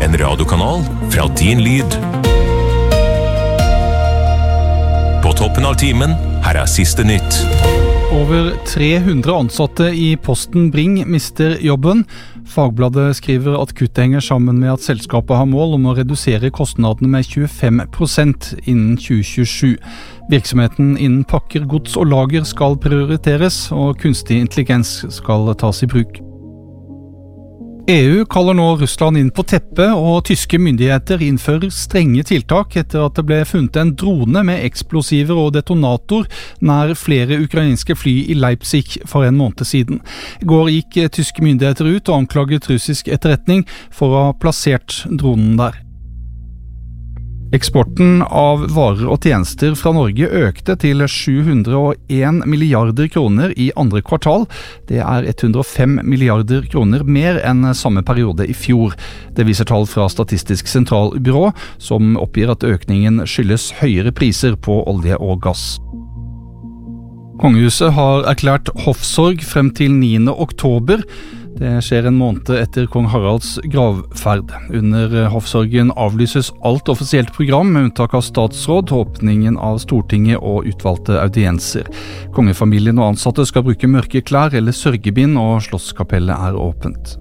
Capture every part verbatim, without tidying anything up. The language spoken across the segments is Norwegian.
en radiokanal fra din lyd. På toppen av timen, her er siste nytt. Over tre hundre ansatte i Posten Bring mister jobben. Fagbladet skriver at kuttet henger sammen med at selskapet har mål om å redusere kostnadene med tjuefem prosent innen tjue tjuesju. Virksomheten innen pakker, gods og lager skal prioriteres, og kunstig intelligens skal tas i bruk. E U kaller nå Russland inn på teppet, og tyske myndigheter innfører strenge tiltak etter at det ble funnet en drone med eksplosiver og detonator nær flere ukrainske fly i Leipzig for en måned siden. I går gikk tyske myndigheter ut og anklaget russisk etterretning for å ha plassert dronen der. Eksporten av varer og tjenester fra Norge økte til sju hundre og en milliarder kroner i andre kvartal. Det er hundre og fem milliarder kroner mer enn samme periode i fjor. Det viser tall fra Statistisk sentralbyrå, som oppgir at økningen skyldes høyere priser på olje og gass. Kongehuset har erklært hoffsorg frem til niende oktober. Det skjer en måned etter kong Haralds gravferd. Under hoffsorgen avlyses alt offisielt program, med unntak av statsråd, åpningen av Stortinget og utvalgte audienser. Kongefamilien og ansatte skal bruke mørke klær eller sørgebind, og Slottskapellet er åpent.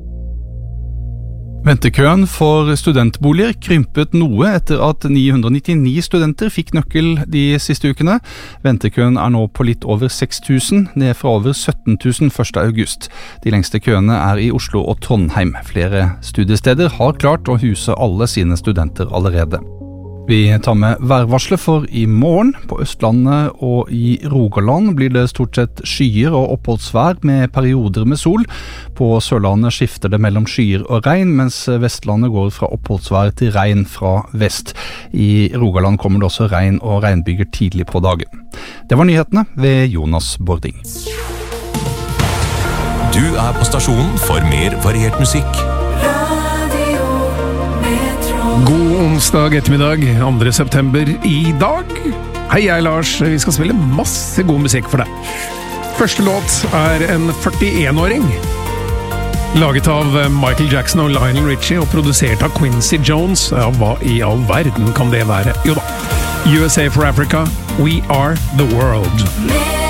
Ventekøen for studentboliger krympet noe etter at ni hundre og nittini studenter fikk nøkkel de siste ukene. Ventekøen er nå på litt over seks tusen, ned fra over sytten tusen første august. De lengste køene er i Oslo og Trondheim. Flere studiesteder har klart å huse alle sine studenter allerede. Vi tar med værvarslet for i morgen. På Østlandet og i Rogaland blir det stort sett skyer og oppholdsvær med perioder med sol. På Sørlandet skifter det mellom skyer og regn, mens Vestlandet går fra oppholdsvær til regn fra vest. I Rogaland kommer det også regn og regnbyger tidlig på dagen. Det var nyhetene ved Jonas Bording. Du er på stasjonen for mer variert musikk. God onsdag ettermiddag, andre september i dag. Hei, jeg er Lars. Vi skal spille masse god musikk for deg. Første låt er en førtien-åring. Laget av Michael Jackson og Lionel Richie og produsert av Quincy Jones. Ja, hva i all verden kan det være? Jo da. U S A for Africa, We Are The World.